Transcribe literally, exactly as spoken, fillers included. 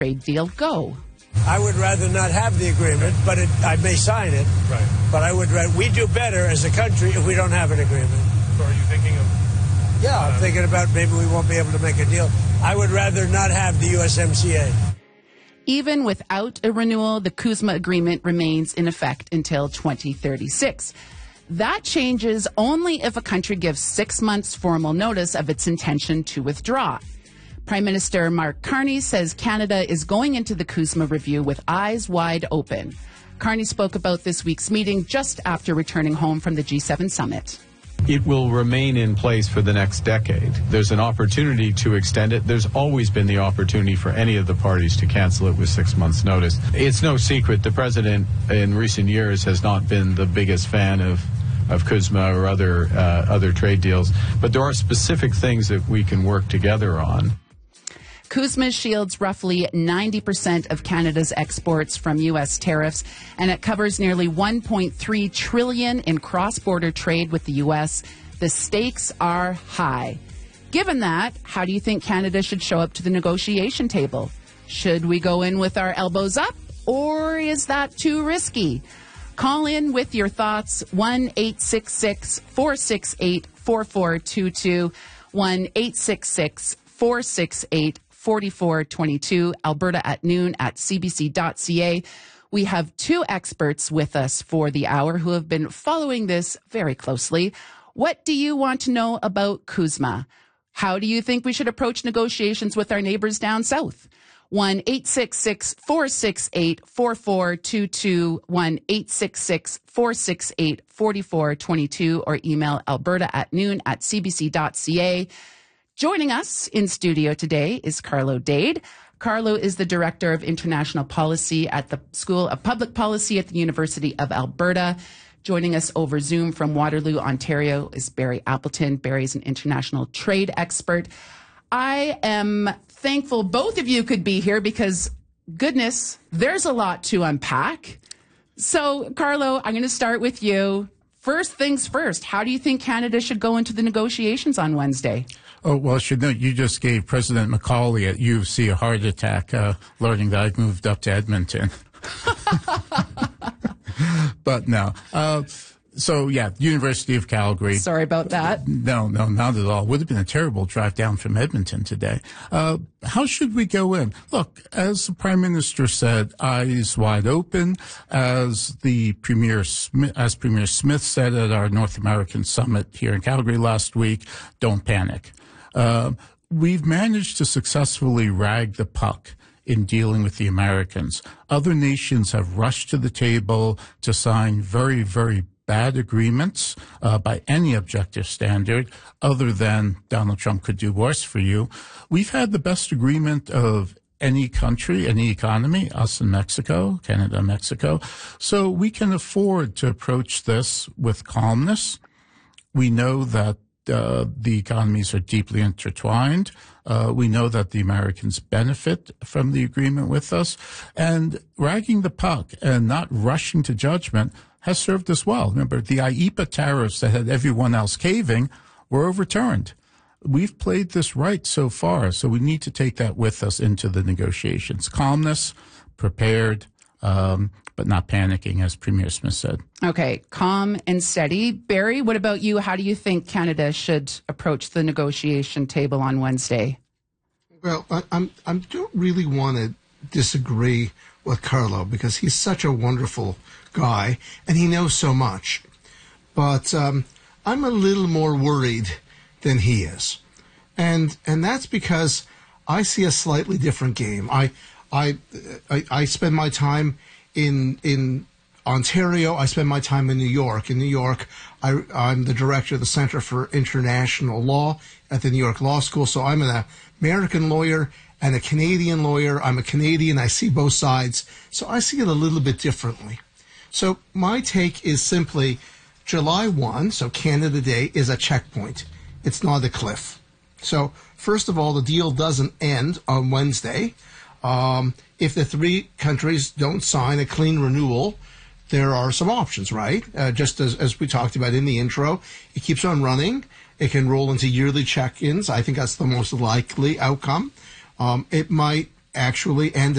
trade deal go? I would rather not have the agreement, but it, I may sign it. Right. But I would rather, we do better as a country if we don't have an agreement. So are you thinking of... Yeah, I'm thinking about maybe we won't be able to make a deal. I would rather not have the U S M C A. Even without a renewal, the CUSMA agreement remains in effect until twenty thirty-six. That changes only if a country gives six months formal notice of its intention to withdraw. Prime Minister Mark Carney says Canada is going into the CUSMA review with eyes wide open. Carney spoke about this week's meeting just after returning home from the G seven summit. It will remain in place for the next decade. There's an opportunity to extend it. There's always been the opportunity for any of the parties to cancel it with six months' notice. It's no secret the president in recent years has not been the biggest fan of of CUSMA or other uh, other trade deals, but there are specific things that we can work together on. CUSMA shields roughly ninety percent of Canada's exports from U S tariffs, and it covers nearly one point three trillion dollars in cross-border trade with the U S. The stakes are high. Given that, how do you think Canada should show up to the negotiation table? Should we go in with our elbows up, or is that too risky? Call in with your thoughts, one eight six six, four six eight, four four two two, one eight six six, four six eight, four four two two, Alberta at noon at c b c dot c a. We have two experts with us for the hour who have been following this very closely. What do you want to know about CUSMA? How do you think we should approach negotiations with our neighbors down south? one eight six six, four six eight, four four two two, one eight six six, four six eight, four four two two, or email alberta at noon at c b c dot c a. Joining us in studio today is Carlo Dade. Carlo is the Director of International Policy at the School of Public Policy at the University of Alberta. Joining us over Zoom from Waterloo, Ontario is Barry Appleton. Barry is an international trade expert. I am thankful both of you could be here because, goodness, there's a lot to unpack. So, Carlo, I'm going to start with you. First things first, how do you think Canada should go into the negotiations on Wednesday? Oh, well, I should note, you just gave President Macaulay at U of C a heart attack, uh, learning that I've moved up to Edmonton. But no. Uh, so, yeah, University of Calgary. Sorry about that. No, no, not at all. Would have been a terrible drive down from Edmonton today. Uh, how should we go in? Look, as the Prime Minister said, eyes wide open. As the Premier Smith, as Premier Smith said at our North American Summit here in Calgary last week, don't panic. Uh, we've managed to successfully rag the puck in dealing with the Americans. Other nations have rushed to the table to sign very, very bad agreements uh, by any objective standard, other than Donald Trump could do worse for you. We've had the best agreement of any country, any economy, us and Mexico, Canada, Mexico. So we can afford to approach this with calmness. We know that Uh, the economies are deeply intertwined. Uh, we know that the Americans benefit from the agreement with us. And ragging the puck and not rushing to judgment has served us well. Remember, the I E P A tariffs that had everyone else caving were overturned. We've played this right so far, so we need to take that with us into the negotiations. Calmness, prepared, um, but not panicking, as Premier Smith said. Okay, calm and steady. Barry, what about you? How do you think Canada should approach the negotiation table on Wednesday? Well, I, I'm I don't really want to disagree with Carlo because he's such a wonderful guy and he knows so much. But um, I'm a little more worried than he is, and and that's because I see a slightly different game. I I I, I spend my time in in Ontario. I spend my time in New York. In New York, I, I'm the director of the Center for International Law at the New York Law School. So I'm an American lawyer and a Canadian lawyer. I'm a Canadian. I see both sides. So I see it a little bit differently. So my take is simply July first, so Canada Day, is a checkpoint. It's not a cliff. So first of all, the deal doesn't end on Wednesday. Um, if the three countries don't sign a clean renewal, there are some options, right? Uh, just as, as we talked about in the intro, it keeps on running. It can roll into yearly check-ins. I think that's the most likely outcome. Um, it might actually end